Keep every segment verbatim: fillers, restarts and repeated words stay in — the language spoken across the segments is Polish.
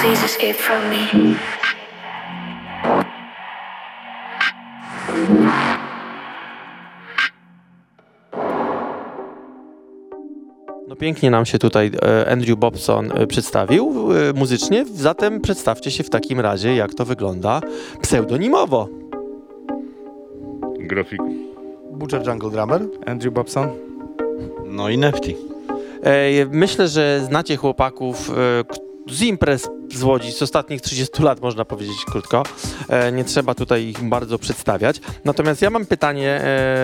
please escape from me. No pięknie nam się tutaj Andrew Bobson przedstawił muzycznie, zatem przedstawcie się w takim razie, jak to wygląda pseudonimowo. Grafik. Butcher Jungle Drummer. Andrew Bobson. No i Nefty. Myślę, że znacie chłopaków z imprez z Łodzi z ostatnich trzydziestu lat, można powiedzieć krótko. Nie trzeba tutaj ich bardzo przedstawiać. Natomiast ja mam pytanie...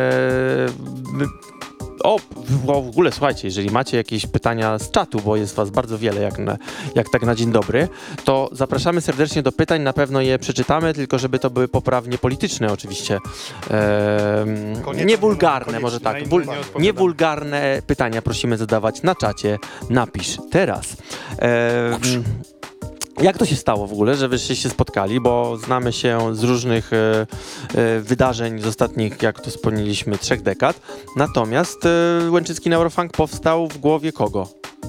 O, w ogóle słuchajcie, jeżeli macie jakieś pytania z czatu, bo jest was bardzo wiele, jak, na, jak tak na dzień dobry, to zapraszamy serdecznie do pytań, na pewno je przeczytamy, tylko żeby to były poprawnie polityczne oczywiście. Ehm, nie wulgarne, może tak. Wul, nie wulgarne pytania prosimy zadawać na czacie. Napisz teraz. Ehm, Jak to się stało w ogóle, że wyście się spotkali, bo znamy się z różnych e, e, wydarzeń z ostatnich, jak to wspomnieliśmy, trzech dekad. Natomiast e, Łęczycki Neurofunk powstał w głowie kogo?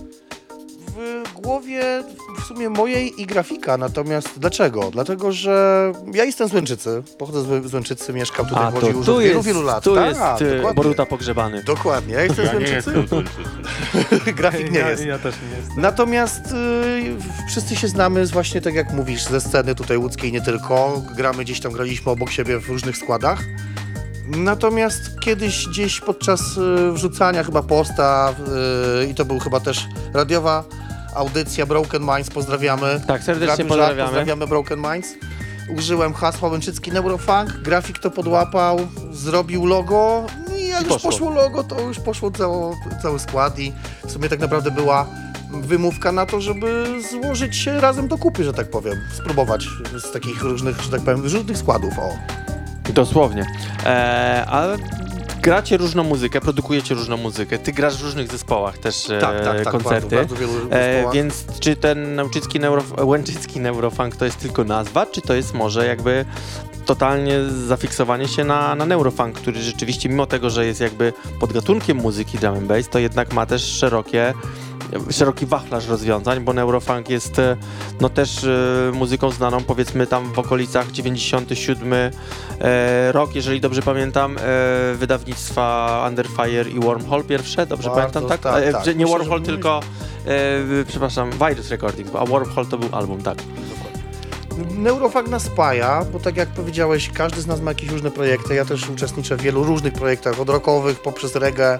W głowie w sumie mojej i grafika, natomiast dlaczego? Dlatego, że ja jestem z Łęczycy, pochodzę z, z Łęczycy, mieszkam tutaj A, w Łodzi to już tu od wielu, jest, wielu lat. Tu Ta, jest dokładnie. Boruta pogrzebany. Dokładnie, ja jestem z Ja nie Łęczycy, jestem z Łęczycy. grafik nie ja, jest. Ja też nie jestem. Natomiast y, wszyscy się znamy z właśnie, tak jak mówisz, ze sceny tutaj łódzkiej nie tylko. Gramy gdzieś tam, graliśmy obok siebie w różnych składach. Natomiast kiedyś gdzieś podczas y, wrzucania chyba posta y, i to był chyba też radiowa audycja Broken Minds, pozdrawiamy. Tak, serdecznie Radiu Żart, pozdrawiamy. pozdrawiamy Broken Minds. Użyłem hasła Łęczycki Neurofunk, grafik to podłapał, zrobił logo, no i jak I już poszło. poszło logo, to już poszło cało, cały skład i w sumie tak naprawdę była wymówka na to, żeby złożyć się razem do kupy, że tak powiem, spróbować z takich różnych, że tak powiem, z różnych składów, o. Dosłownie. E, ale gracie różną muzykę, produkujecie różną muzykę. Ty grasz w różnych zespołach też e, Tak, tak, tak, koncerty. bardzo, bardzo wielu E, zespołach. więc czy ten Łęczycki, Neuro, Łęczycki Neurofunk to jest tylko nazwa, czy to jest może jakby totalnie zafiksowanie się na, na Neurofunk, który rzeczywiście mimo tego, że jest jakby podgatunkiem muzyki drum and bass, to jednak ma też szerokie szeroki wachlarz rozwiązań, bo Neurofunk jest e, no też e, muzyką znaną, powiedzmy tam w okolicach dziewięćdziesiąty siódmy e, rok, jeżeli dobrze pamiętam, e, wydawnictwa Under Fire i Wormhole pierwsze, dobrze Bardzo, pamiętam, tak? tak, E, tak. że nie Myślę, Wormhole, że tylko e, przepraszam, Virus Recordings, a Wormhole to był album, tak. Neurofunk nas spaja, bo tak jak powiedziałeś, każdy z nas ma jakieś różne projekty. Ja też uczestniczę w wielu różnych projektach, od rockowych poprzez reggae.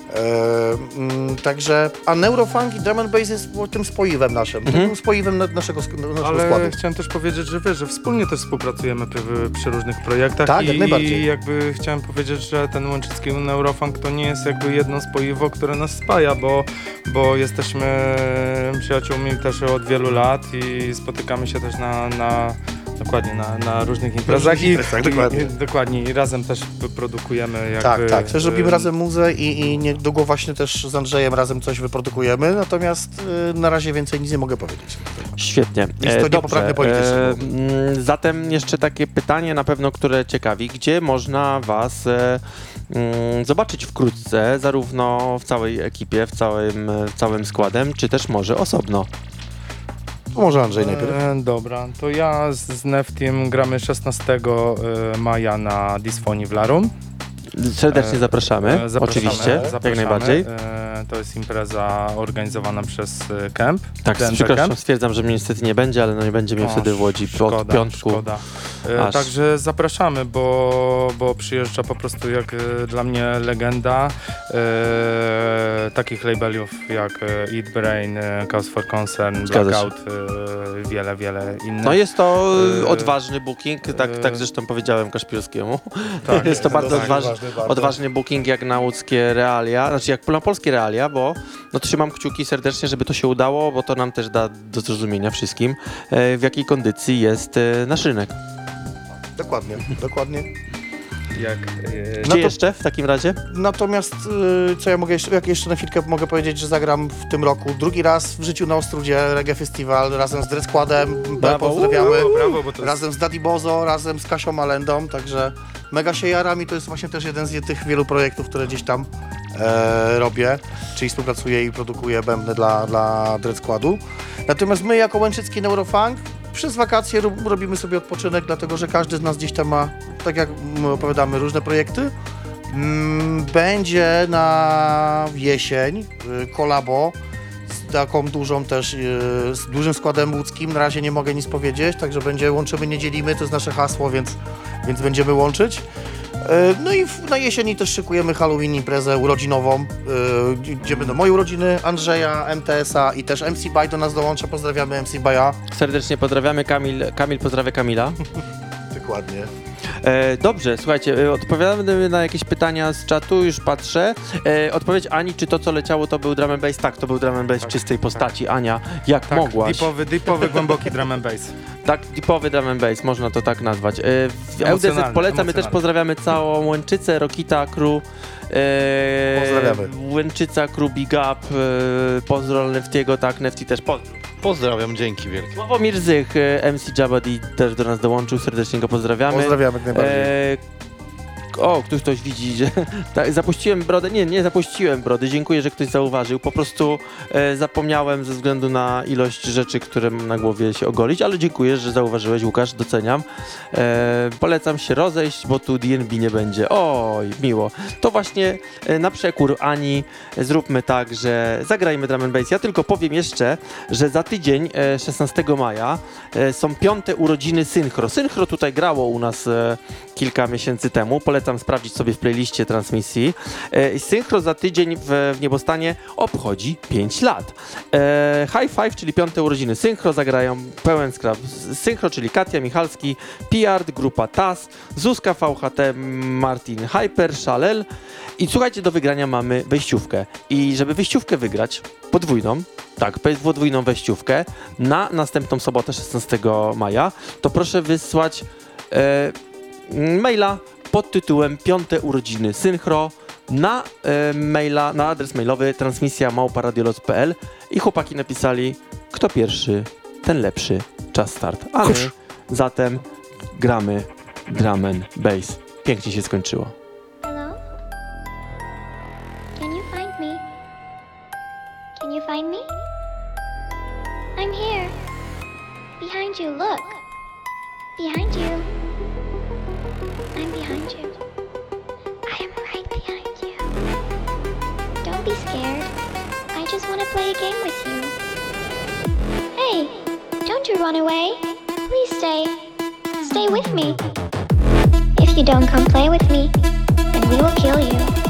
E, mm, także, a Neurofunk i Drum and Bass jest tym spoiwem naszym, Mhm. tym spoiwem na- naszego, sk- naszego Ale składu. chciałem też powiedzieć, że wiesz, że wspólnie też współpracujemy przy, przy różnych projektach Tak, i jak najbardziej. jakby chciałem powiedzieć, że ten Łęczycki Neurofunk to nie jest jakby jedno spoiwo, które nas spaja, bo, bo jesteśmy przyjaciółmi też od wielu lat i spotykamy się też na, na dokładnie, na, na różnych imprezach i, imprezach, dokładnie. i, dokładnie i razem też produkujemy jakby... Tak, tak, też robimy y, razem muzę i, i niedługo właśnie też z Andrzejem razem coś wyprodukujemy, natomiast y, na razie więcej nic nie mogę powiedzieć. Świetnie. Jest to niepoprawne politycznie. mm, zatem jeszcze takie pytanie na pewno, które ciekawi. Gdzie można was e, mm, zobaczyć wkrótce, zarówno w całej ekipie, w całym, w całym składem, czy też może osobno? To może Andrzej najpierw. E, dobra, to ja z, z Neftiem gramy szesnastego maja na Dysfonii w Larum. Serdecznie E, zapraszamy, E, zapraszamy, oczywiście, jak zapraszamy. najbardziej. E, to jest impreza organizowana przez e, Camp. Tak, z D N T przykrością Camp. stwierdzam, że mnie niestety nie będzie, ale no nie będzie mnie O, wtedy w Łodzi szkoda, od piątku. Szkoda. E, Aż. Także zapraszamy, bo, bo przyjeżdża po prostu jak e, dla mnie legenda e, takich labelów jak e, Eat Brain, e, Cause for Concern, Zgadza się. Blackout, e, wiele, wiele innych. No jest to E, odważny booking, tak, e, tak zresztą powiedziałem Kaszpielskiemu. Tak, jest to bardzo tak, odważny, bardzo. odważny booking jak na łódzkie realia, znaczy jak na polskie realia, bo no trzymam kciuki serdecznie, żeby to się udało, bo to nam też da do zrozumienia wszystkim, e, w jakiej kondycji jest e, nasz rynek. Dokładnie, dokładnie. jak... e, Gdzie to- jeszcze w takim razie? Natomiast y, co ja mogę jeszcze, jak jeszcze na chwilkę mogę powiedzieć, że zagram w tym roku drugi raz w życiu na Ostrudzie Reggae Festival razem z Dread Składem, Brawo. pozdrawiamy, Brawo, bo to jest... razem z Daddy Bozo, razem z Kasią Malendą, także mega się jaram i to jest właśnie też jeden z tych wielu projektów, które gdzieś tam e, robię, czyli współpracuję i produkuję bębny dla, dla Dread Składu. Natomiast my jako Łęczycki Neurofunk przez wakacje rob, robimy sobie odpoczynek, dlatego że każdy z nas gdzieś tam ma, tak jak my opowiadamy, różne projekty. Mm, Będzie na jesień y, kolabo z taką dużą też, y, z dużym składem łódzkim. Na razie nie mogę nic powiedzieć, także będzie łączymy, nie dzielimy, to jest nasze hasło, więc, więc będziemy łączyć. Y, No i w, na jesieni też szykujemy Halloween imprezę urodzinową, y, gdzie będą moje urodziny, Andrzeja, M T S-a i też M C Baj do nas dołącza. Pozdrawiamy M C Baja. Serdecznie pozdrawiamy, Kamil, Kamil pozdrawia Kamila. Dokładnie. E, dobrze, słuchajcie, e, odpowiadamy na jakieś pytania z czatu, już patrzę. E, odpowiedź Ani, czy to co leciało to był drum and bass? Tak, to był drum and bass w Tak, czystej postaci. Ania, jak Tak, mogłaś? deepowy, deepowy, głęboki drum and bass. Tak, deepowy drum and bass, można to tak nazwać. E, w L D Z Emocjonalny, polecamy, też emocjonalny. pozdrawiamy całą Łęczycę, Rokita, Crew. E, Pozdrawiamy. Łęczyca, Crew, Big Up, e, pozdro Neftiego, tak, Nefti też pozdro. Pozdrawiam, dzięki wielkie. Sławomir Zych, e, M C Jabadi też do nas dołączył, serdecznie go pozdrawiamy. Pozdrawiamy jak najbardziej. E, o, tu ktoś widzi, że tak, zapuściłem brodę. Nie, nie zapuściłem brody. Dziękuję, że ktoś zauważył. Po prostu e, zapomniałem ze względu na ilość rzeczy, które mam na głowie się ogolić, ale dziękuję, że zauważyłeś, Łukasz, doceniam. E, polecam się rozejść, bo tu D N B nie będzie. Oj, miło. To właśnie e, na przekór Ani zróbmy tak, że zagrajmy drum and bass. Ja tylko powiem jeszcze, że za tydzień, e, szesnastego maja, e, są piąte urodziny Synchro. Synchro tutaj grało u nas e, kilka miesięcy temu. Polecam sprawdzić sobie w playliście transmisji. E, Synchro za tydzień w, w Niebostanie obchodzi pięć lat. E, High Five, czyli piąte urodziny Synchro, zagrają pełen skład. Synchro, czyli Katia Michalski, Piard, grupa T A S, Zuzka V H T, Martin Hyper, Szalel. I słuchajcie, do wygrania mamy wejściówkę. I żeby wejściówkę wygrać, podwójną, tak, podwójną wejściówkę na następną sobotę, szesnastego maja, to proszę wysłać e, maila pod tytułem Piąte urodziny Synchro na e, maila, na adres mailowy transmisja małpa radiolot kropka p l i chłopaki napisali, kto pierwszy, ten lepszy, czas start. A my zatem gramy drum and bass. Pięknie się skończyło. Hello? Can you find me? Can you find me? I'm here. Behind you, look. Behind you. I'm behind you. I am right behind you. Don't be scared. I just want to play a game with you. Hey, don't you run away. Please stay. Stay with me. If you don't come play with me, then we will kill you.